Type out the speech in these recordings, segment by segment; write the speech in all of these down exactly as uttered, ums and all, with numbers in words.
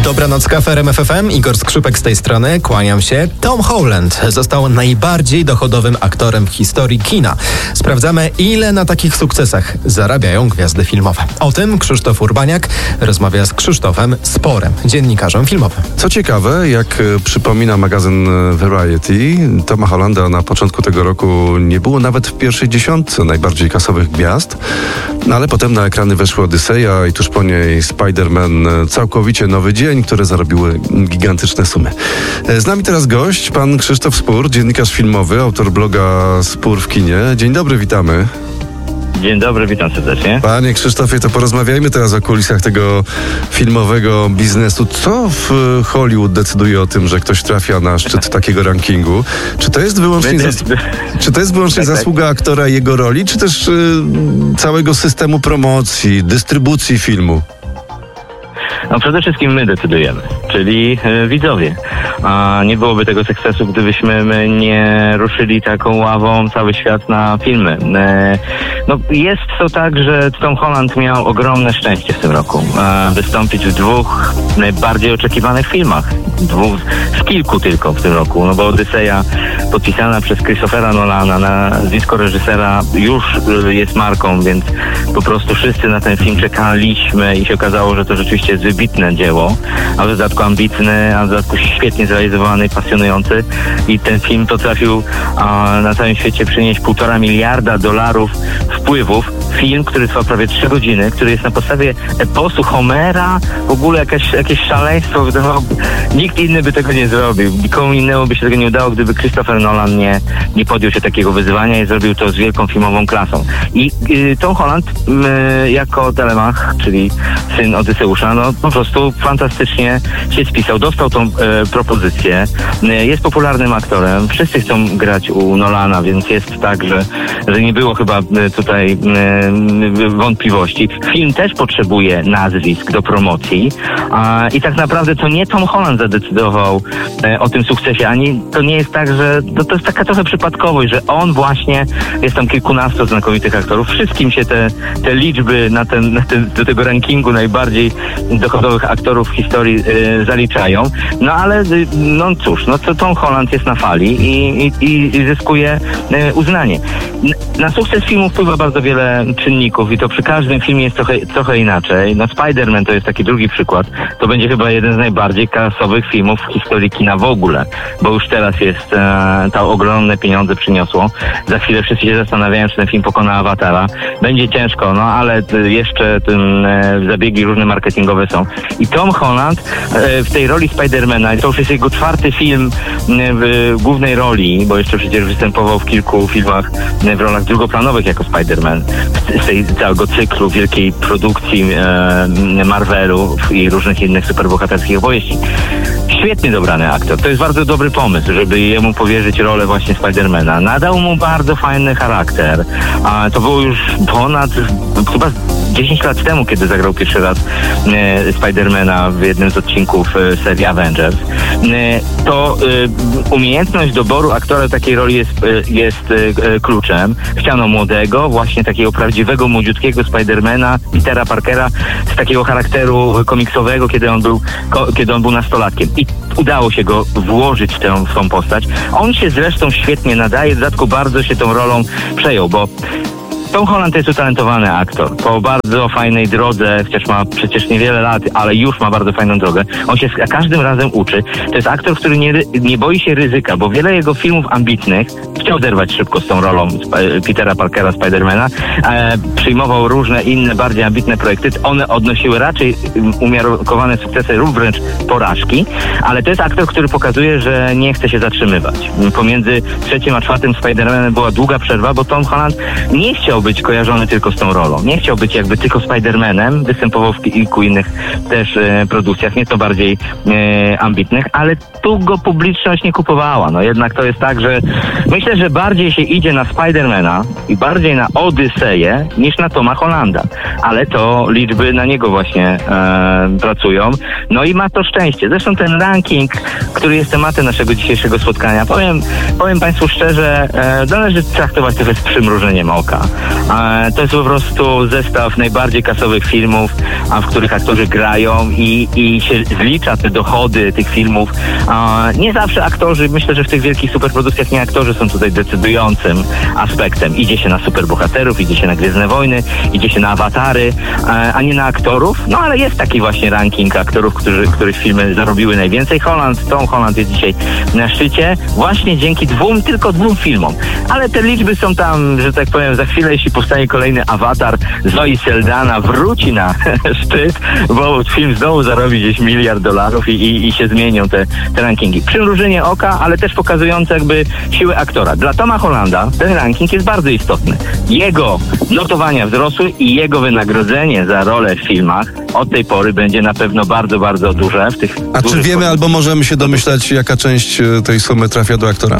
Dobranoc, kafe R M F F M. Igor Skrzypek z tej strony. Kłaniam się. Tom Holland został najbardziej dochodowym aktorem w historii kina. Sprawdzamy, ile na takich sukcesach zarabiają gwiazdy filmowe. O tym Krzysztof Urbaniak rozmawia z Krzysztofem Sporem, dziennikarzem filmowym. Co ciekawe, jak przypomina magazyn Variety, Toma Hollanda na początku tego roku nie było nawet w pierwszej dziesiątce najbardziej kasowych gwiazd, no ale potem na ekrany weszły Odyseja i tuż po niej Spider-Man, całkowicie nowy dzień, które zarobiły gigantyczne sumy. Z nami teraz gość, pan Krzysztof Spór, dziennikarz filmowy, autor bloga Spór w kinie. Dzień dobry, witamy. Dzień dobry, witam serdecznie. Panie Krzysztofie, to porozmawiajmy teraz o kulisach tego filmowego biznesu. Co w Hollywood decyduje o tym, że ktoś trafia na szczyt takiego rankingu? Czy to jest wyłącznie, zas... czy to jest wyłącznie tak, zasługa tak. aktora i jego roli, czy też y, całego systemu promocji, dystrybucji filmu? No przede wszystkim my decydujemy, czyli e, widzowie. A nie byłoby tego sukcesu, gdybyśmy my nie ruszyli taką ławą cały świat na filmy. E, no jest to tak, że Tom Holland miał ogromne szczęście w tym roku. E, wystąpić w dwóch najbardziej oczekiwanych filmach. Dwóch, z kilku tylko w tym roku, no bo Odyseja podpisana przez Christophera Nolana, nazwisko reżysera już jest marką, więc po prostu wszyscy na ten film czekaliśmy i się okazało, że to rzeczywiście jest wybitne dzieło, a w dodatku ambitny, a w dodatku świetnie zrealizowany, pasjonujący i ten film potrafił a, na całym świecie przynieść półtora miliarda dolarów wpływów. Film, który trwa prawie trzy godziny, który jest na podstawie eposu Homera, w ogóle jakieś, jakieś szaleństwo, wydawałoby, nikt inny by tego nie zrobił, nikomu innemu by się tego nie udało, gdyby Christopher Nolan nie, nie podjął się takiego wyzwania i zrobił to z wielką filmową klasą. I y, Tom Holland y, jako Telemach, czyli syn Odyseusza, no po prostu fantastycznie się spisał, dostał tą y, propozycję, y, jest popularnym aktorem, wszyscy chcą grać u Nolana, więc jest tak, że, że nie było chyba y, tutaj y, wątpliwości. Film też potrzebuje nazwisk do promocji a, i tak naprawdę to nie Tom Holland zadecydował e, o tym sukcesie, ani to nie jest tak, że to, to jest taka trochę przypadkowość, że on właśnie, jest tam kilkunastu znakomitych aktorów, wszystkim się te, te liczby na ten, na ten, do tego rankingu najbardziej dochodowych aktorów w historii e, zaliczają. No ale no cóż, no to Tom Holland jest na fali i, i, i zyskuje e, uznanie. Na sukces filmu wpływa bardzo wiele czynników i to przy każdym filmie jest trochę, trochę inaczej. No Spider-Man to jest taki drugi przykład. To będzie chyba jeden z najbardziej kasowych filmów w historii kina w ogóle, bo już teraz jest e, to ogromne pieniądze przyniosło. Za chwilę wszyscy się zastanawiają, czy ten film pokona Awatara. Będzie ciężko, no ale jeszcze tym, e, zabiegi różne marketingowe są. I Tom Holland e, w tej roli Spidermana, to już jest jego czwarty film e, w głównej roli, bo jeszcze przecież występował w kilku filmach e, w rolach drugoplanowych jako Spider-Man. Z tej całego cyklu wielkiej produkcji e, Marvelu i różnych innych superbohaterskich opowieści. Świetnie dobrany aktor. To jest bardzo dobry pomysł, żeby jemu powierzyć rolę właśnie Spidermana. Nadał mu bardzo fajny charakter. A to było już ponad chyba dziesięć lat temu, kiedy zagrał pierwszy raz e, Spidermana w jednym z odcinków e, serii Avengers. E, to e, umiejętność doboru aktora takiej roli jest, e, jest e, kluczem. Chciano młodego, właśnie takiego prawdziwego, młodziutkiego Spidermana, Petera Parkera, z takiego charakteru komiksowego, kiedy on był, ko, kiedy on był nastolatkiem. I udało się go włożyć w tę, w tą postać. On się zresztą świetnie nadaje, w dodatku bardzo się tą rolą przejął, bo Tom Holland to jest utalentowany aktor. Po bardzo fajnej drodze, chociaż ma przecież niewiele lat, ale już ma bardzo fajną drogę. On się każdym razem uczy. To jest aktor, który nie, nie boi się ryzyka, bo wiele jego filmów ambitnych chciał zerwać szybko z tą rolą Petera Parkera, Spidermana. E, przyjmował różne inne, bardziej ambitne projekty. One odnosiły raczej umiarkowane sukcesy lub wręcz porażki, ale to jest aktor, który pokazuje, że nie chce się zatrzymywać. Pomiędzy trzecim a czwartym Spidermanem była długa przerwa, bo Tom Holland nie chciał być kojarzony tylko z tą rolą. Nie chciał być jakby tylko Spider-Manem, występował w kilku innych też e, produkcjach, nieco bardziej e, ambitnych, ale tu go publiczność nie kupowała. No jednak to jest tak, że myślę, że bardziej się idzie na Spider-Mana i bardziej na Odyseję niż na Toma Hollanda. Ale to liczby na niego właśnie e, pracują. No i ma to szczęście. Zresztą ten ranking, który jest tematem naszego dzisiejszego spotkania, powiem, powiem Państwu szczerze, e, należy traktować trochę z przymrużeniem oka. E, to jest po prostu zestaw najbardziej kasowych filmów, a w których aktorzy grają i, i się zlicza te dochody tych filmów. E, nie zawsze aktorzy, myślę, że w tych wielkich superprodukcjach nie aktorzy są tutaj decydującym aspektem. Idzie się na superbohaterów, idzie się na Gwiezdne Wojny, idzie się na awatary, e, a nie na aktorów. No ale jest taki właśnie ranking aktorów, którzy, których filmy zarobiły najwięcej. Holland, Tom Holland jest dzisiaj na szczycie właśnie dzięki dwóm, tylko dwóm filmom. Ale te liczby są tam, że tak powiem, za chwilę, jeśli powstanie kolejny awatar, Zoe Saldana wróci na szczyt, bo film znowu zarobi gdzieś miliard dolarów i, i, i się zmienią te, te rankingi. Przymrużenie oka, ale też pokazujące jakby siłę aktora. Dla Toma Hollanda ten ranking jest bardzo istotny. Jego notowania wzrosły i jego wynagrodzenie za rolę w filmach od tej pory będzie na pewno bardzo, bardzo duże. W tych A czy wiemy albo możemy się domyślać, jaka część tej sumy trafia do aktora?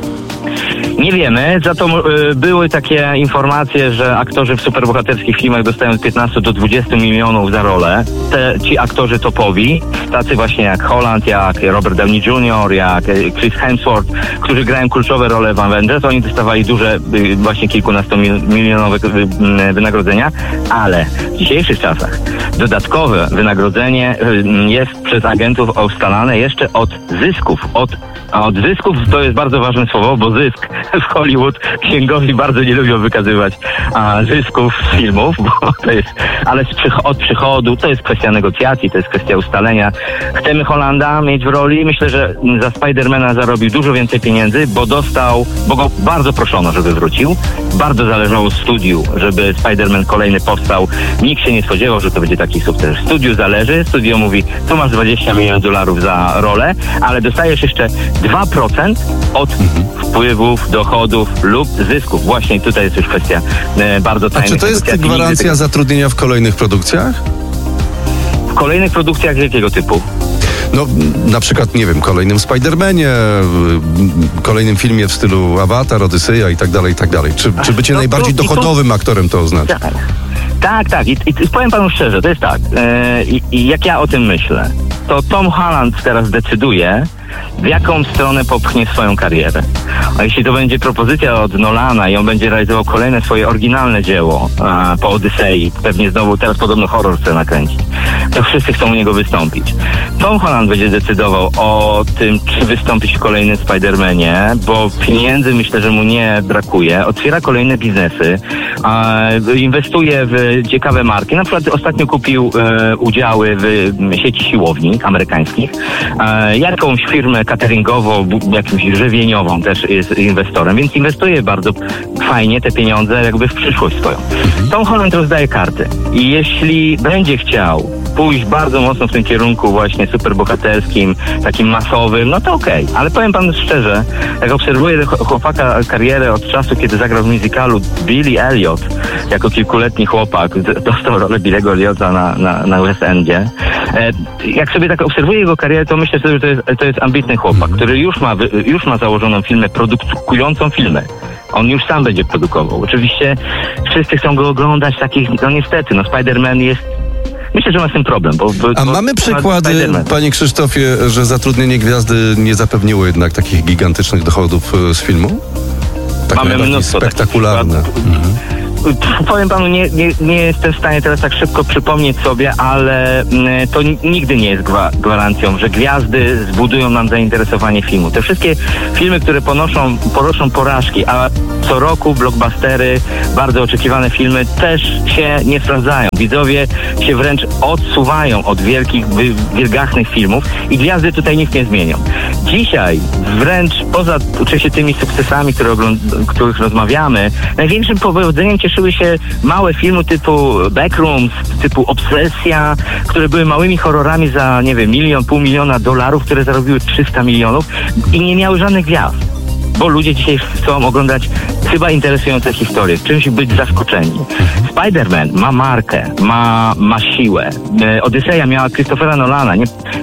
Nie wiemy, za to y, były takie informacje, że aktorzy w superbohaterskich filmach dostają od piętnastu do dwudziestu milionów za rolę. Te, ci aktorzy topowi, tacy właśnie jak Holland, jak Robert Downey junior, jak Chris Hemsworth, którzy grają kluczowe role w Avengers, oni dostawali duże, y, właśnie kilkunastomilionowe y, wynagrodzenia, ale w dzisiejszych czasach dodatkowe wynagrodzenie y, jest przez agentów ustalane jeszcze od zysków, od A od zysków to jest bardzo ważne słowo, bo zysk w Hollywood księgowi bardzo nie lubią wykazywać a, zysków z filmów, bo to jest, ale z przych- od przychodu to jest kwestia negocjacji, to jest kwestia ustalenia. Chcemy Hollanda mieć w roli. Myślę, że za Spidermana zarobił dużo więcej pieniędzy, bo dostał, bo go bardzo proszono, żeby wrócił. Bardzo zależało studiu, żeby Spiderman kolejny powstał. Nikt się nie spodziewał, że to będzie taki sukces. Studiu zależy, studio mówi, tu masz dwadzieścia milionów dolarów za rolę, ale dostajesz jeszcze dwa procent od wpływów, dochodów lub zysków. Właśnie tutaj jest już kwestia e, bardzo tajnych. A czy to jest negocjacji. gwarancja tego... zatrudnienia w kolejnych produkcjach? W kolejnych produkcjach jakiego typu? No, na przykład, nie wiem, kolejnym Spidermanie, kolejnym filmie w stylu Avatar, Odyseja i tak dalej, i tak dalej. Czy, czy bycie no, najbardziej to, dochodowym to... aktorem to oznacza? Tak, tak. tak. I, i powiem panu szczerze, to jest tak. E, i, I jak ja o tym myślę, to Tom Holland teraz decyduje, w jaką stronę popchnie swoją karierę. A jeśli to będzie propozycja od Nolana i on będzie realizował kolejne swoje oryginalne dzieło a, po Odysei, pewnie znowu teraz podobno horror chce nakręcić, to wszyscy chcą u niego wystąpić. Tom Holland będzie decydował o tym, czy wystąpić w kolejnym Spider-Manie, bo pieniędzy myślę, że mu nie brakuje. Otwiera kolejne biznesy, a, inwestuje w ciekawe marki. Na przykład ostatnio kupił e, udziały w sieci siłowni amerykańskich. E, jakąś firmę cateringową, jakąś żywieniową też jest inwestorem, więc inwestuje bardzo fajnie te pieniądze jakby w przyszłość swoją. Tom Holland rozdaje karty i jeśli będzie chciał pójść bardzo mocno w tym kierunku właśnie superbohaterskim, takim masowym, no to okej. Okay. Ale powiem panu szczerze, jak obserwuję chłopaka karierę od czasu, kiedy zagrał w musicalu Billy Elliot, jako kilkuletni chłopak, dostał rolę Billy'ego Elliota na, na, na West Endzie. E, jak sobie tak obserwuję jego karierę, to myślę sobie, że to jest, to jest ambitny chłopak, który już ma, już ma założoną firmę, produkującą filmy. On już sam będzie produkował. Oczywiście wszyscy chcą go oglądać takich, no niestety, no Spider-Man jest. Myślę, że ma z tym problem. Bo, bo, A bo mamy przykłady, Spider-Man. panie Krzysztofie, że zatrudnienie gwiazdy nie zapewniło jednak takich gigantycznych dochodów z filmu? Takie Mamy mnóstwo spektakularne. Mhm. Powiem panu, nie, nie, nie jestem w stanie teraz tak szybko przypomnieć sobie, ale to nigdy nie jest gwa- gwarancją, że gwiazdy zbudują nam zainteresowanie filmu. Te wszystkie filmy, które ponoszą, ponoszą porażki, a co roku blockbustery, bardzo oczekiwane filmy też się nie sprawdzają. Widzowie się wręcz odsuwają od wielkich, wielgachnych filmów i gwiazdy tutaj nic nie zmienią. Dzisiaj wręcz poza oczywiście tymi sukcesami, które ogląd- których rozmawiamy, największym powodzeniem cieszyły się małe filmy typu Backrooms, typu Obsesja, które były małymi horrorami za, nie wiem, milion, pół miliona dolarów, które zarobiły trzysta milionów i nie miały żadnych gwiazd. Bo ludzie dzisiaj chcą oglądać chyba interesujące historie, czymś być zaskoczeni. Spider-Man ma markę, ma, ma siłę. Odyseja miała Christophera Nolana. Nie,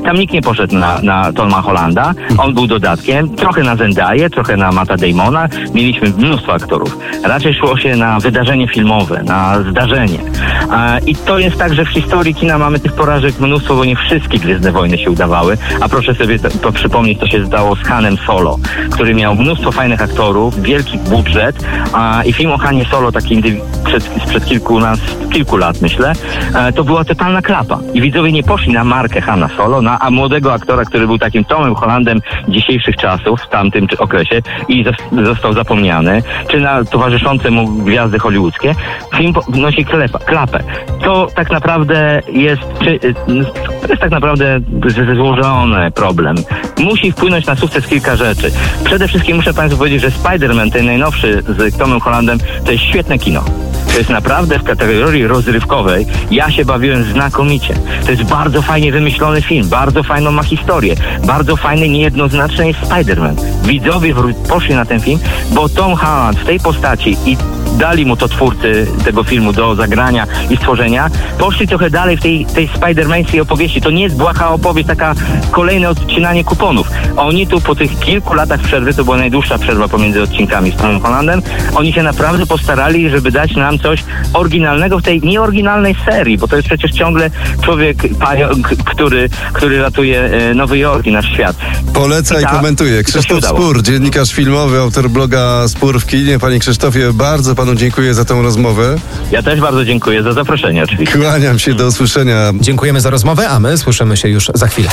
Tam nikt nie poszedł na, na Toma Hollanda. On był dodatkiem. Trochę na Zendaję, trochę na Matta Damona. Mieliśmy mnóstwo aktorów. Raczej szło się na wydarzenie filmowe, na zdarzenie. E, I to jest tak, że w historii kina mamy tych porażek mnóstwo, bo nie wszystkie Gwiezdne Wojny się udawały. A proszę sobie to, to przypomnieć, co się zdało z Hanem Solo, który miał mnóstwo fajnych aktorów, wielki budżet. E, I film o Hanie Solo, taki indywi- przed, sprzed kilku, nas, kilku lat, myślę, e, to była totalna klapa. I widzowie nie poszli na markę Hana Solo, na a młodego aktora, który był takim Tomem Hollandem dzisiejszych czasów, w tamtym okresie i zos- został zapomniany, czy na towarzyszące mu gwiazdy hollywoodzkie. Film po- nosi klepa, klapę. To tak naprawdę jest, czy, to jest tak naprawdę z- złożony problem. Musi wpłynąć na sukces kilka rzeczy. Przede wszystkim muszę Państwu powiedzieć, że Spider-Man, ten najnowszy z Tomem Hollandem, to jest świetne kino. To jest naprawdę w kategorii rozrywkowej. Ja się bawiłem znakomicie. To jest bardzo fajnie wymyślony film, bardzo fajną ma historię, bardzo fajny, niejednoznaczny jest Spider-Man. Widzowie wró- poszli na ten film, bo Tom Holland w tej postaci i dali mu to twórcy tego filmu do zagrania i stworzenia, poszli trochę dalej w tej, tej Spider-Mańskiej opowieści. To nie jest błaha opowieść, taka kolejne odcinanie kuponów. Oni tu po tych kilku latach przerwy, to była najdłuższa przerwa pomiędzy odcinkami z Tomem Hollandem, oni się naprawdę postarali, żeby dać nam coś oryginalnego w tej nieoryginalnej serii, bo to jest przecież ciągle człowiek pająk, który, który ratuje e, Nowy Jork i nasz świat. Poleca i, I ta- komentuje. i to się Krzysztof udało. Spór, dziennikarz filmowy, autor bloga Spór w kinie. Panie Krzysztofie, bardzo panu dziękuję za tę rozmowę. Ja też bardzo dziękuję za zaproszenie oczywiście. Kłaniam się, do usłyszenia. Dziękujemy za rozmowę, a my słyszymy się już za chwilę.